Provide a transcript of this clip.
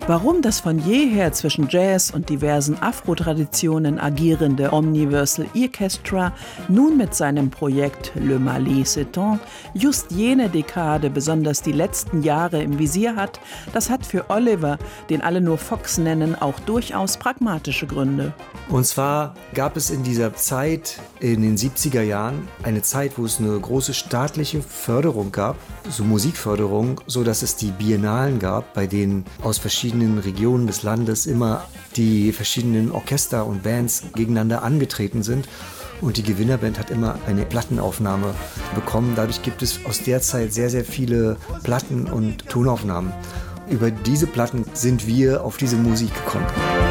Warum das von jeher zwischen Jazz und diversen Afro-Traditionen agierende Omniversal Orchestra nun mit seinem Projekt Le Mali s'étend just jene Dekade, besonders die letzten Jahre im Visier hat, das hat für Oliver, den alle nur Fox nennen, auch durchaus pragmatische Gründe. Und zwar gab es in dieser Zeit, in den 70er Jahren, eine Zeit, wo es eine große staatliche Förderung gab, so Musikförderung, so dass es die Biennalen gab, bei denen aus verschiedenen Regionen des Landes immer die verschiedenen Orchester und Bands gegeneinander angetreten sind. Und die Gewinnerband hat immer eine Plattenaufnahme bekommen. Dadurch gibt es aus der Zeit sehr, sehr viele Platten und Tonaufnahmen. Über diese Platten sind wir auf diese Musik gekommen.